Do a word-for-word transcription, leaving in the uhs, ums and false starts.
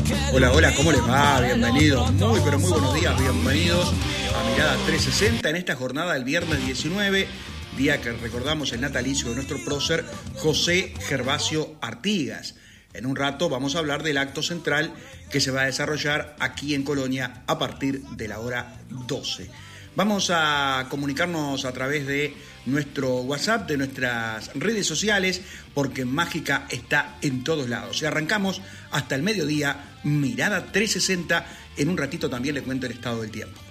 Hola, hola, ¿cómo les va? Bienvenidos, muy pero muy buenos días, bienvenidos a Mirada trescientos sesenta en esta jornada del viernes diecinueve, día que recordamos el natalicio de nuestro prócer José Gervasio Artigas. En un rato vamos a hablar del acto central que se va a desarrollar aquí en Colonia a partir de la hora doce. Vamos a comunicarnos a través de nuestro WhatsApp, de nuestras redes sociales, porque Mágica está en todos lados. Y arrancamos hasta el mediodía, Mirada trescientos sesenta. En un ratito también le cuento el estado del tiempo.